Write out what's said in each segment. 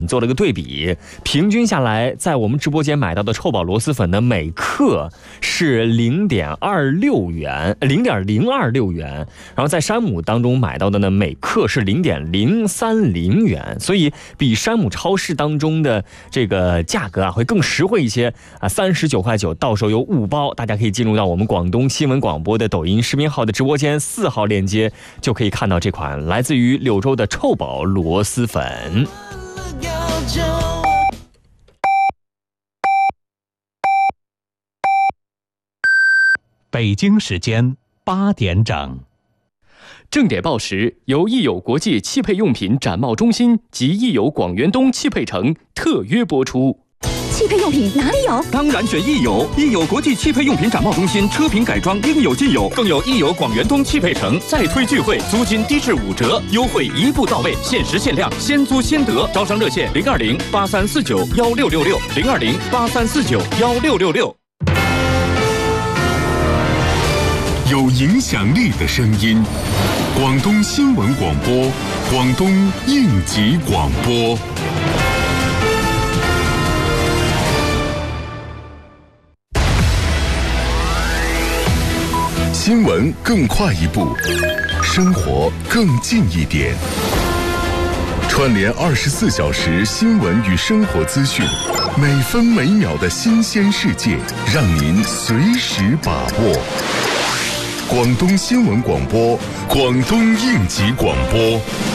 做了个对比，平均下来，在我们直播间买到的臭宝螺蛳粉呢，每克是0.26元，0.026元。然后在山姆当中买到的呢，每克是0.030元，所以比山姆超市当中的这个价格会更实惠一些啊，39.9块，到手有5包。大家可以进入到我们广东新闻广播的抖音视频号的直播间4号链接，就可以看到这款来自于柳州的臭宝螺蛳粉。 北京时间8点整， 正点报时由益友国际汽配用品展贸中心及益友广元东汽配城特约播出。 汽配用品哪里有？ 当然选益友，益友国际汽配用品展贸中心，车品改装应有尽有，更有益友广元东汽配城再推聚会，租金低至5折，优惠一步到位，限时限量，先租先得。招商热线020-8349-1666，020-8349-1666。 有影响力的声音，广东新闻广播，广东应急广播。新闻更快一步，生活更近一点。串联24小时新闻与生活资讯，每分每秒的新鲜世界，让您随时把握。广东新闻广播，廣東應急廣播。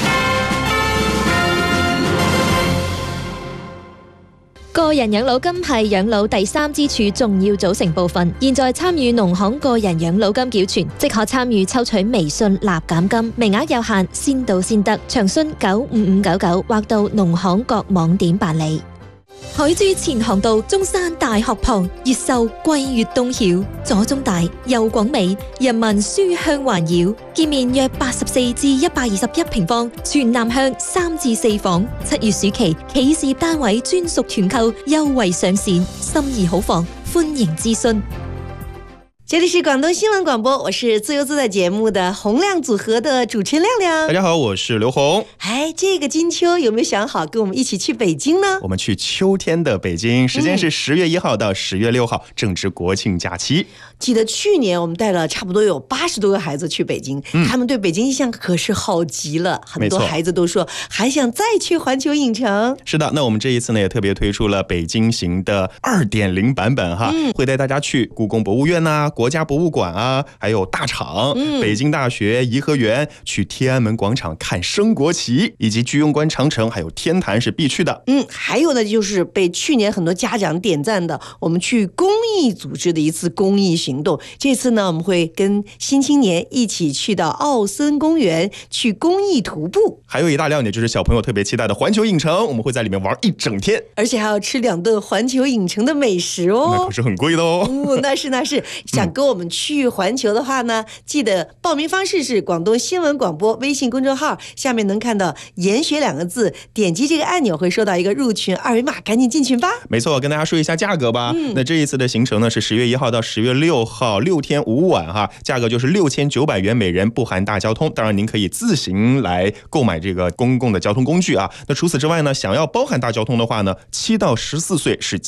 個人養老金係養老第3支柱重要組成部分。現在參與農行個人養老金繳存，即可參與抽取微信立減金，名額有限，先到先得。詳詢95599或到農行各網點辦理。海珠前航道中山大學旁，越秀桂粵東曉，左中大右廣美，人民書香環繞。建面約84至121平方，全南向3至4房。7月暑期企事業單位專屬團購優惠上線，心儀好房，歡迎諮詢。 这里是广东新闻广播，我是自由自在节目的洪亮组合的主持人亮亮。 大家好，我是刘红。 这个金秋有没有想好跟我们一起去北京呢？ 我们去秋天的北京，时间是10月1号到10月6号，正值国庆假期。 记得去年我们带了差不多有80多个孩子去北京，他们对北京印象可是好极了，很多孩子都说还想再去环球影城。 是的，那我们这一次呢也特别推出了北京行的2.0版本哈，会带大家去故宫博物院啊、国家博物馆啊，还有大厂、北京大学、颐和园，去天安门广场看升国旗，以及居庸关长城，还有天坛是必去的。 还有呢，就是被去年很多家长点赞的，我们去公益组织的一次公益行动。这次呢，我们会跟新青年一起去到奥森公园去公益徒步。 还有一大亮点就是小朋友特别期待的环球影城，我们会在里面玩一整天， 而且还要吃2顿环球影城的美食哦。 那可是很贵的哦。 那是想跟我们去环球的话呢，记得报名方式是广东新闻广播微信公众号，下面能看到研学2个字，点击这个按钮会收到一个入群二维码，赶紧进群吧。 没错，跟大家说一下价格吧。那这一次的行程呢是10月1号到10月6号，6天5晚哈，价格就是6900元每人，不含大交通。当然您可以自行来购买这个公共的交通工具啊。那除此之外呢，想要包含大交通的话呢，7到14岁是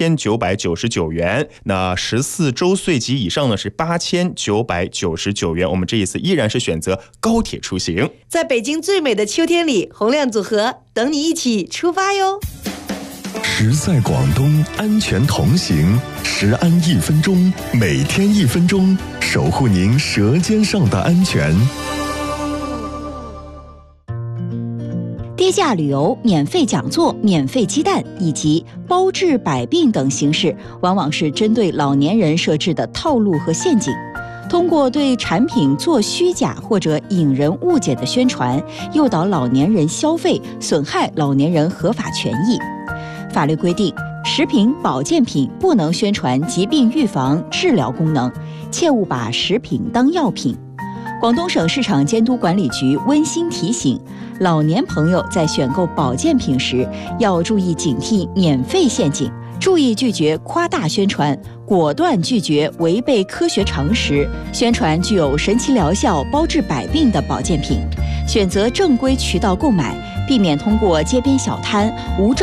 7999元，那14周岁及以上呢是8999元。我们这一次依然是选择高铁出行。 在北京最美的秋天里，洪亮组合等你一起出发哟。 时在广东，安全同行，时安1分钟，每天1分钟，守护您舌尖上的安全。 低价旅游、免费讲座、免费鸡蛋以及包治百病等形式，往往是针对老年人设置的套路和陷阱。通过对产品做虚假或者引人误解的宣传，诱导老年人消费，损害老年人合法权益。法律规定，食品保健品不能宣传疾病预防、治疗功能，切勿把食品当药品。广东省市场监督管理局温馨提醒，老年朋友在选购保健品时，要注意警惕免费陷阱，注意拒绝夸大宣传，果断拒绝违背科学常识宣传具有神奇疗效、包治百病的保健品，选择正规渠道购买， 避免通过街边小摊无证